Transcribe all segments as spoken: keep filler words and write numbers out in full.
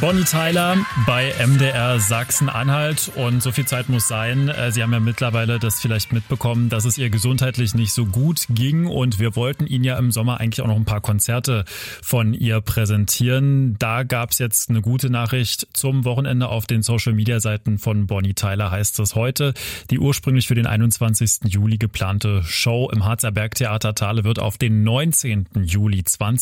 Bonnie Tyler bei M D R Sachsen-Anhalt, und so viel Zeit muss sein. Sie haben ja mittlerweile das vielleicht mitbekommen, dass es ihr gesundheitlich nicht so gut ging, und wir wollten Ihnen ja im Sommer eigentlich auch noch ein paar Konzerte von ihr präsentieren. Da gab es jetzt eine gute Nachricht zum Wochenende. Auf den Social-Media-Seiten von Bonnie Tyler heißt es heute: Die ursprünglich für den einundzwanzigsten Juli geplante Show im Harzer Bergtheater Thale wird auf den neunzehnten Juli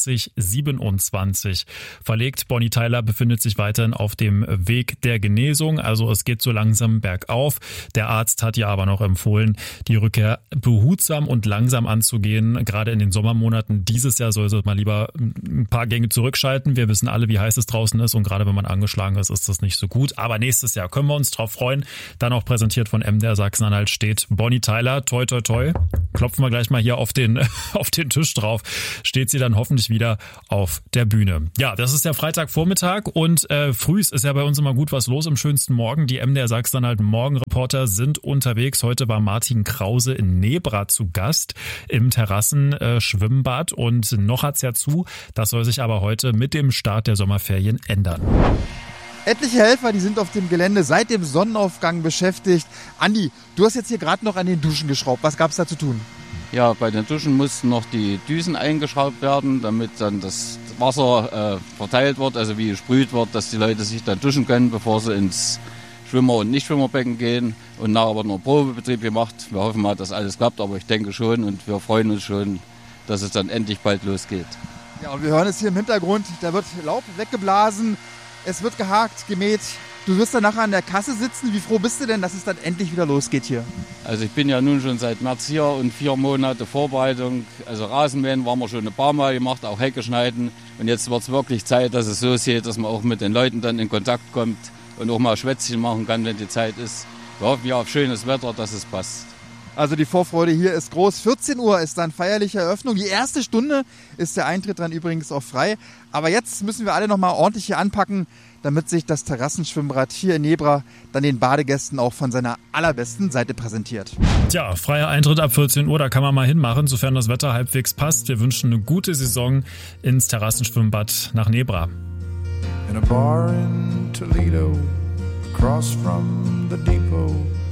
zweitausendsiebenundzwanzig verlegt. Bonnie Tyler befindet sich weiterhin auf dem Weg der Genesung, also es geht so langsam bergauf. Der Arzt hat ihr aber noch empfohlen, die Rückkehr behutsam und langsam anzugehen. Gerade in den Sommermonaten dieses Jahr soll sie mal lieber ein paar Gänge zurückschalten. Wir wissen alle, wie heiß es draußen ist, und gerade wenn man angeschlagen ist, ist das nicht so gut. Aber nächstes Jahr können wir uns drauf freuen. Dann auch präsentiert von M D R Sachsen-Anhalt steht Bonnie Tyler. Toi, toi, toi. Klopfen wir gleich mal hier auf den, auf den Tisch drauf. Steht sie dann hoffentlich wieder auf der Bühne. Ja, das ist der Freitagvormittag, und äh, frühs ist ja bei uns immer gut was los im schönsten Morgen. Die M D R Sachsen-Anhalt Morgenreporter sind unterwegs. Heute war Martin Krause in Nebra zu Gast im Terrassenschwimmbad, äh, und noch hat's ja zu. Das soll sich aber heute mit dem Start der Sommerferien ändern. Etliche Helfer, die sind auf dem Gelände seit dem Sonnenaufgang beschäftigt. Andi, du hast jetzt hier gerade noch an den Duschen geschraubt. Was gab's da zu tun? Ja, bei den Duschen mussten noch die Düsen eingeschraubt werden, damit dann das Wasser äh, verteilt wird, also wie gesprüht wird, dass die Leute sich dann duschen können, bevor sie ins Schwimmer- und Nichtschwimmerbecken gehen. Und nachher wird noch ein Probebetrieb gemacht. Wir hoffen mal, dass alles klappt, aber ich denke schon, und wir freuen uns schon, dass es dann endlich bald losgeht. Ja, und wir hören es hier im Hintergrund, da wird Laub weggeblasen, es wird gehakt, gemäht. Du wirst dann nachher an der Kasse sitzen. Wie froh bist du denn, dass es dann endlich wieder losgeht hier? Also ich bin ja nun schon seit März hier und vier Monate Vorbereitung. Also Rasenmähen waren wir schon ein paar Mal gemacht, auch Hecke schneiden. Und jetzt wird es wirklich Zeit, dass es losgeht, dass man auch mit den Leuten dann in Kontakt kommt und auch mal Schwätzchen machen kann, wenn die Zeit ist. Wir hoffen ja auf schönes Wetter, dass es passt. Also die Vorfreude hier ist groß. vierzehn Uhr ist dann feierliche Eröffnung. Die erste Stunde ist der Eintritt dann übrigens auch frei. Aber jetzt müssen wir alle noch mal ordentlich hier anpacken, damit sich das Terrassenschwimmbad hier in Nebra dann den Badegästen auch von seiner allerbesten Seite präsentiert. Tja, freier Eintritt ab vierzehn Uhr, da kann man mal hinmachen, sofern das Wetter halbwegs passt. Wir wünschen eine gute Saison ins Terrassenschwimmbad nach Nebra. In a bar in Toledo, across from the depot.